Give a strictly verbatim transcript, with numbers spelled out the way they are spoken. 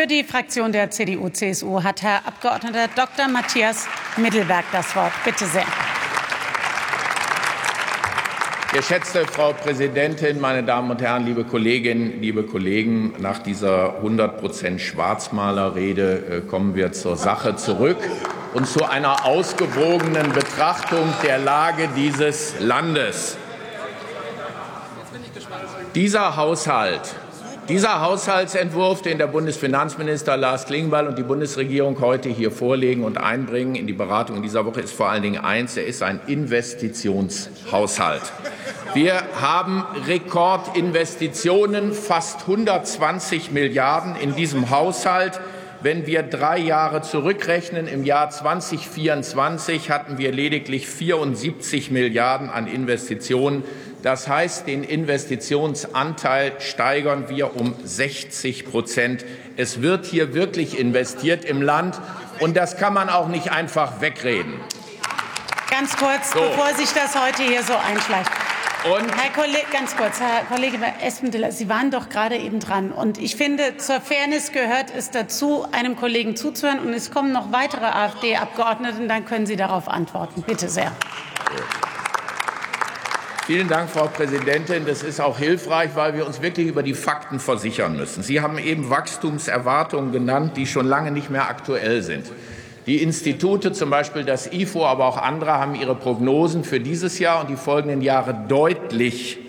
Für die Fraktion der C D U C S U hat Herr Abgeordneter Doktor Matthias Mittelberg das Wort. Bitte sehr. Geschätzte Frau Präsidentin, meine Damen und Herren, liebe Kolleginnen, liebe Kollegen! Nach dieser hundert Prozent Schwarzmalerrede kommen wir zur Sache zurück und zu einer ausgewogenen Betrachtung der Lage dieses Landes. Dieser Haushalt, dieser Haushaltsentwurf, den der Bundesfinanzminister Lars Klingbeil und die Bundesregierung heute hier vorlegen und einbringen in die Beratung in dieser Woche, ist vor allen Dingen eins: Er ist ein Investitionshaushalt. Wir haben Rekordinvestitionen, fast hundertzwanzig Milliarden in diesem Haushalt. Wenn wir drei Jahre zurückrechnen, im Jahr zweitausendvierundzwanzig hatten wir lediglich vierundsiebzig Milliarden an Investitionen. Das heißt, den Investitionsanteil steigern wir um sechzig Prozent. Es wird hier wirklich investiert im Land, und das kann man auch nicht einfach wegreden. Ganz kurz, so. Bevor sich das heute hier so einschleicht. Und Herr Kollege, ganz kurz, Herr Kollege Espenditter, Sie waren doch gerade eben dran. Und ich finde, zur Fairness gehört es dazu, einem Kollegen zuzuhören. Und es kommen noch weitere AfD-Abgeordnete, und dann können Sie darauf antworten. Bitte sehr. Vielen Dank, Frau Präsidentin. Das ist auch hilfreich, weil wir uns wirklich über die Fakten versichern müssen. Sie haben eben Wachstumserwartungen genannt, die schon lange nicht mehr aktuell sind. Die Institute, zum Beispiel das I F O, aber auch andere, haben ihre Prognosen für dieses Jahr und die folgenden Jahre deutlich